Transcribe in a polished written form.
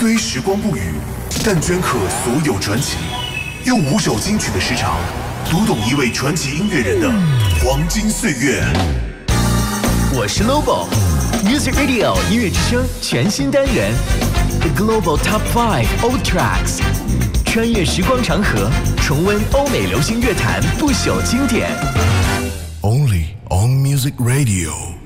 虽时光不语，但镌刻所有传奇。用5首金曲的时长，读懂一位传奇音乐人的黄金岁月。 我是 Lobo，Music Radio 音乐之声全新单元 The Global Top 5 Old Tracks， 穿越时光长河，重温欧美流行乐坛不朽经典。 Only on Music Radio。